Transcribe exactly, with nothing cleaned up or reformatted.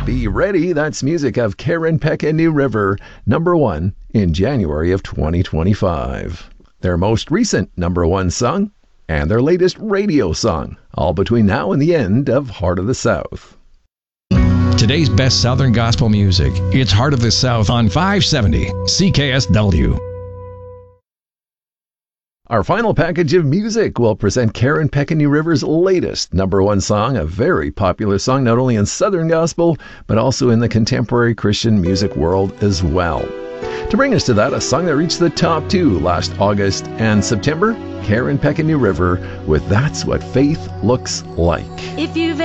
Be ready. That's music of Karen Peck and New River, number one in January of twenty twenty-five. Their most recent number one song and their latest radio song, all between now and the end of Heart of the South. Today's best Southern gospel music. It's Heart of the South on five seventy C K S W. Our final package of music will present Karen Peck and New River's latest number one song, a very popular song not only in Southern gospel, but also in the contemporary Christian music world as well. To bring us to that, a song that reached the top two last August and September, Karen Peck and New River with That's What Faith Looks Like. If you've